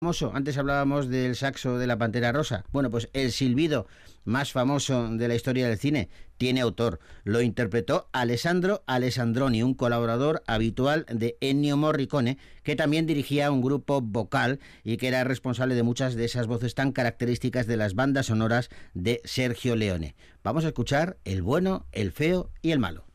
famoso. Antes hablábamos del saxo de la Pantera Rosa. Bueno, pues el silbido más famoso de la historia del cine tiene autor. Lo interpretó Alessandro Alessandroni, un colaborador habitual de Ennio Morricone, que también dirigía un grupo vocal y que era responsable de muchas de esas voces tan características de las bandas sonoras de Sergio Leone. Vamos a escuchar El bueno, el feo y el malo.